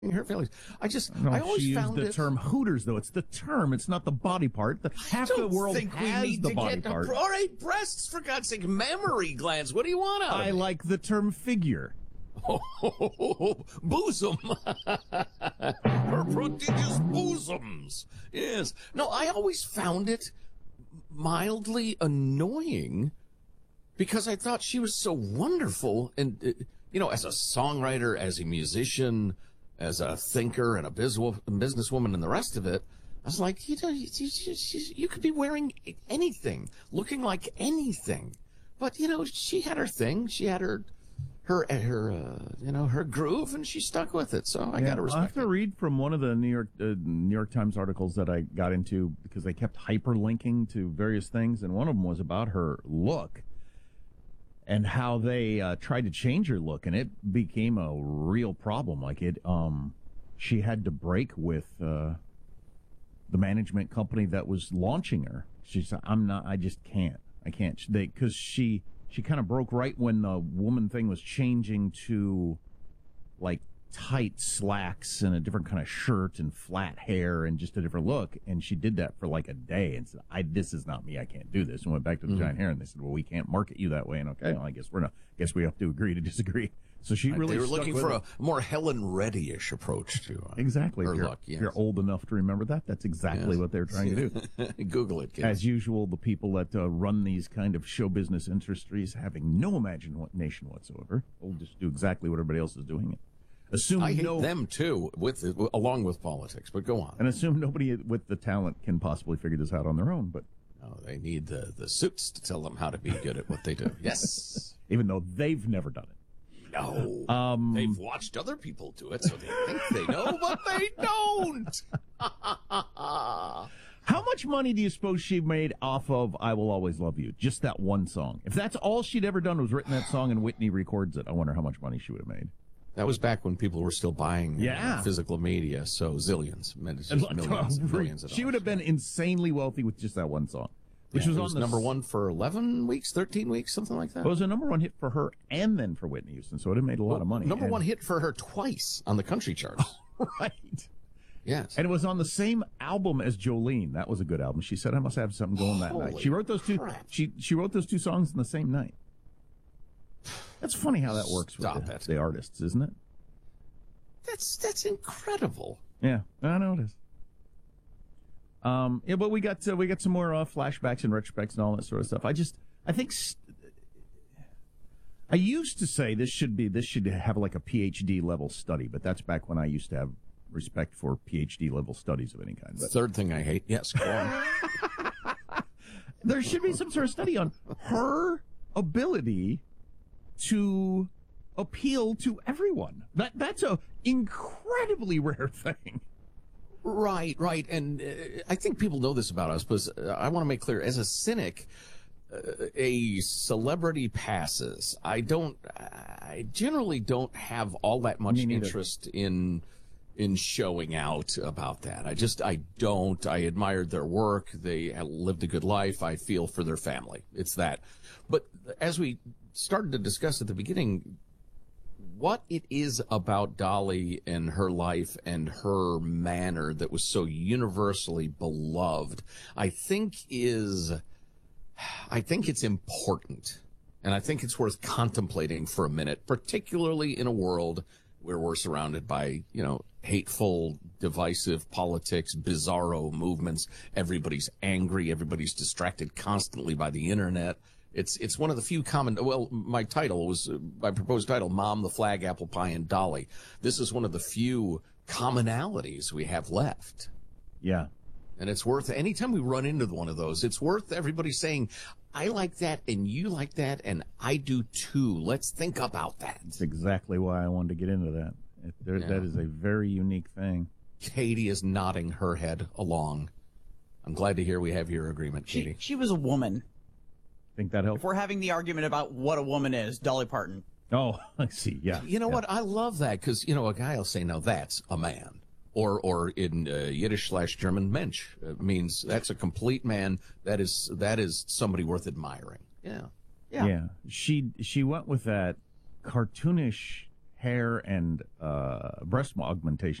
her feelings. No, I always she used found the it. term Hooters, though. It's the term. It's not the body part. Half the world has the body part. All right, breasts, for God's sake, mammary glands. What do you want out of I me? like the term figure. Bosom. Her prodigious bosoms. Yes. No, I always found it mildly annoying because I thought she was so wonderful. And, as a songwriter, as a musician, as a thinker and a businesswoman and the rest of it, I was like, you could be wearing anything, looking like anything. But, she had her thing. She had her groove, and she stuck with it. So I got to respect I have to it. read from one of the New York Times articles that I got into because they kept hyperlinking to various things, and one of them was about her look and how they tried to change her look, and it became a real problem. Like she had to break with the management company that was launching her. She said, I just can't. I can't. Because she kind of broke right when the woman thing was changing to, like, tight slacks and a different kind of shirt and flat hair and just a different look. And she did that for, like, a day and said, this is not me. I can't do this. And went back to the giant hair, and they said, well, we can't market you that way. And, okay, well, I guess we have to agree to disagree. So she really They were stuck looking with for it. a more Helen Reddy-ish approach to Exactly. her If look. Yes. you're old enough to remember that, that's exactly what they're trying to do. Google it, kids. As usual, the people that run these kind of show business industries having no imagination whatsoever will just do exactly what everybody else is doing. Assume I hate them, too, along with politics, but go on. And assume nobody with the talent can possibly figure this out on their own. But no, they need the suits to tell them how to be good at what they do. Yes. Even though they've never done it. No. They've watched other people do it, so they think they know, but they don't. How much money do you suppose she made off of I Will Always Love You? Just that one song. If that's all she'd ever done was written that song and Whitney records it, I wonder how much money she would have made. That was back when people were still buying physical media, so zillions. Millions of dollars. She would have been insanely wealthy with just that one song. Which was number one for 11 weeks, 13 weeks, something like that. It was a number one hit for her and then for Whitney Houston, so it had made a lot of money. Number one hit for her twice on the country charts. Right. Yes. And it was on the same album as Jolene. That was a good album. She said, I must have something going that night. She wrote those two. She wrote those two songs in the same night. That's funny how that works with the artists, isn't it? That's incredible. Yeah, I know it is. But we got some more flashbacks and retrospects and all that sort of stuff. I think I used to say this should have like a PhD level study, but that's back when I used to have respect for PhD level studies of any kind. But third thing I hate. Yes, go on. There should be some sort of study on her ability to appeal to everyone. That's a incredibly rare thing. Right. And I think people know this about us, but I want to make clear, as a cynic, a celebrity passes. I generally don't have all that much interest in showing out about that. I don't. I admired their work. They lived a good life. I feel for their family. It's that. But as we started to discuss at the beginning, what it is about Dolly and her life and her manner that was so universally beloved, I think it's important. And I think it's worth contemplating for a minute, particularly in a world where we're surrounded by, hateful, divisive politics, bizarro movements. Everybody's angry. Everybody's distracted constantly by the internet. It's one of the few common, my proposed title, Mom, the Flag, Apple Pie, and Dolly. This is one of the few commonalities we have left. Yeah. And it's worth, anytime we run into one of those, it's worth everybody saying, I like that and you like that and I do too. Let's think about that. That's exactly why I wanted to get into that. That is a very unique thing. Katie is nodding her head along. I'm glad to hear we have your agreement, Katie. She was a woman. Think that helps? If we're having the argument about what a woman is, Dolly Parton. Oh, I see. Yeah. You know what? I love that because, a guy will say, no, that's a man. Or in Yiddish/German, Mensch means that's a complete man. That is somebody worth admiring. Yeah. She went with that cartoonish hair and breast augmentation